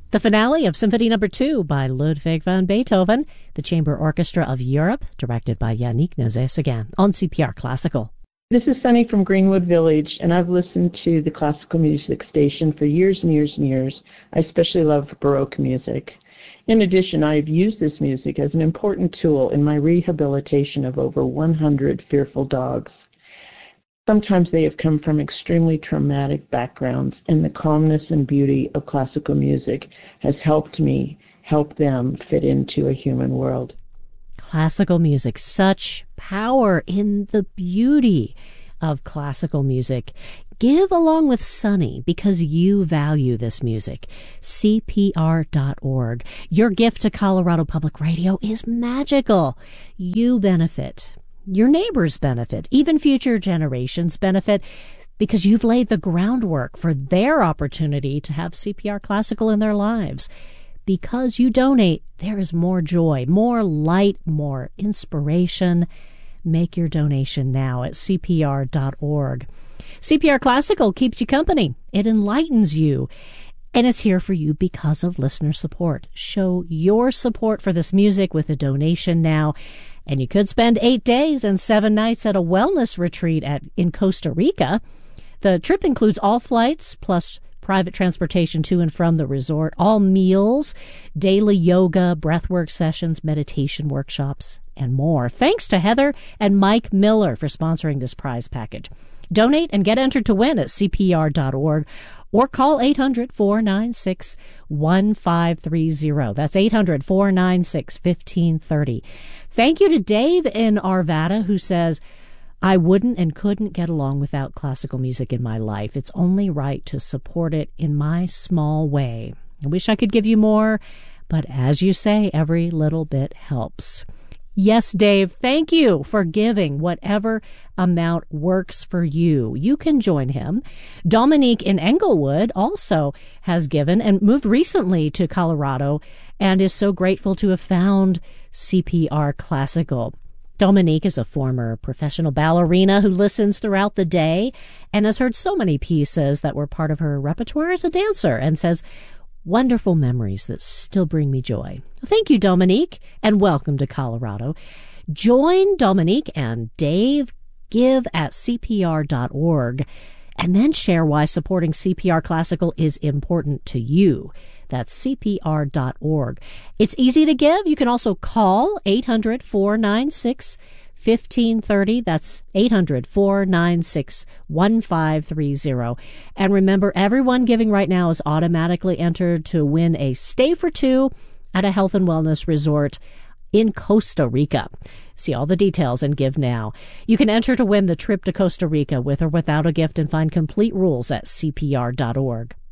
The finale of Symphony No. 2 by Ludwig van Beethoven, the Chamber Orchestra of Europe, directed by Yannick Nézet-Séguin, on CPR Classical. This is Sunny from Greenwood Village, and I've listened to the classical music station for years and years and years. I especially love Baroque music. In addition, I have used this music as an important tool in my rehabilitation of over 100 fearful dogs. Sometimes they have come from extremely traumatic backgrounds, and the calmness and beauty of classical music has helped me help them fit into a human world. Classical music, such power in the beauty of classical music. Give along with Sunny because you value this music. CPR.org. Your gift to Colorado Public Radio is magical. You benefit. Your neighbors benefit. Even future generations benefit because you've laid the groundwork for their opportunity to have CPR Classical in their lives. Because you donate, there is more joy, more light, more inspiration. Make your donation now at CPR.org. CPR Classical keeps you company. It enlightens you. And it's here for you because of listener support. Show your support for this music with a donation now. And you could spend 8 days and 7 nights at a wellness retreat in Costa Rica. The trip includes all flights plus private transportation to and from the resort, all meals, daily yoga, breathwork sessions, meditation workshops, and more. Thanks to Heather and Mike Miller for sponsoring this prize package. Donate and get entered to win at CPR.org or call 800-496-1530. That's 800-496-1530. Thank you to Dave in Arvada who says, I wouldn't and couldn't get along without classical music in my life. It's only right to support it in my small way. I wish I could give you more, but as you say, every little bit helps. Yes, Dave, thank you for giving whatever amount works for you. You can join him. Dominique in Englewood also has given and moved recently to Colorado and is so grateful to have found CPR Classical. Dominique is a former professional ballerina who listens throughout the day and has heard so many pieces that were part of her repertoire as a dancer and says, wonderful memories that still bring me joy. Thank you, Dominique, and welcome to Colorado. Join Dominique and Dave. Give at CPR.org and then share why supporting CPR Classical is important to you. That's CPR.org. It's easy to give. You can also call 800-496-1530. That's 800-496-1530. And remember, everyone giving right now is automatically entered to win a stay for two at a health and wellness resort in Costa Rica. See all the details and give now. You can enter to win the trip to Costa Rica with or without a gift and find complete rules at CPR.org.